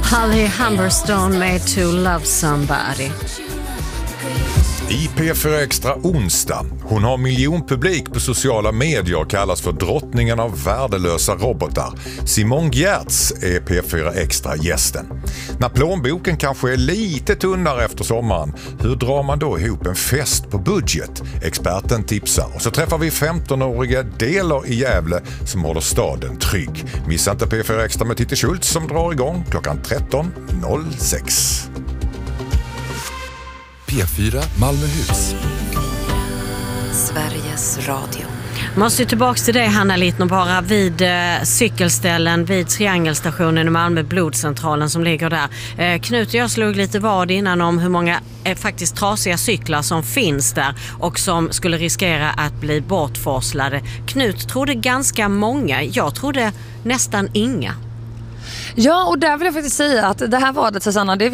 Holly Humberstone med To Love Somebody. I P4 Extra onsdag. Hon har miljonpublik på sociala medier och kallas för drottningen av värdelösa robotar. Simon Giertz är P4 Extra gästen. När plånboken kanske är lite tunnare efter sommaren, hur drar man då ihop en fest på budget? Experten tipsar. Och så träffar vi 15-åriga Delar i Gävle som håller staden trygg. Missa inte P4 Extra med Titti Schultz som drar igång klockan 13.06. P4 Malmöhus. Sveriges Radio. Måste ju tillbaka till dig, Hanna Littner, bara vid cykelställen vid Triangelstationen i Malmö, blodcentralen som ligger där. Knut och jag slog lite vad innan om hur många faktiskt trasiga cyklar som finns där och som skulle riskera att bli bortforslade. Knut trodde ganska många, jag trodde nästan inga. Ja, och där vill jag faktiskt säga att det här vadet, Susanna, det